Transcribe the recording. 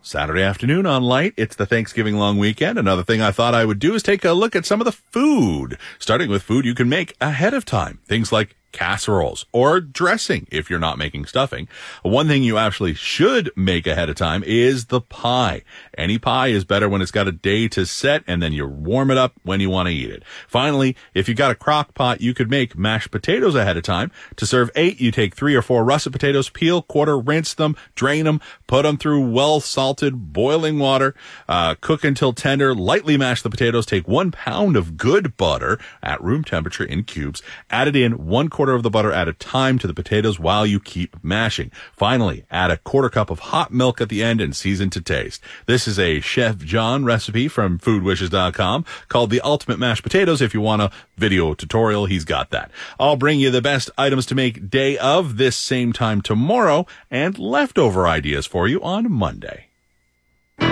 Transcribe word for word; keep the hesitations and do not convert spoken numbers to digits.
Saturday afternoon on Light. It's the Thanksgiving long weekend. Another thing I thought I would do is take a look at some of the food, starting with food you can make ahead of time. Things like casseroles or dressing if you're not making stuffing. One thing you actually should make ahead of time is the pie. Any pie is better when it's got a day to set and then you warm it up when you want to eat it. Finally, if you got a crock pot, you could make mashed potatoes ahead of time. To serve eight, you take three or four russet potatoes, peel, quarter, rinse them, drain them, put them through well salted boiling water, uh, cook until tender, lightly mash the potatoes, take one pound of good butter at room temperature in cubes, add it in one quarter of the butter at a time to the potatoes while you keep mashing. Finally, add a quarter cup of hot milk at the end and season to taste. This is a Chef John recipe from food wishes dot com called the Ultimate Mashed Potatoes. If you want a video tutorial, he's got that. I'll bring you the best items to make day of this same time tomorrow and leftover ideas for you on Monday.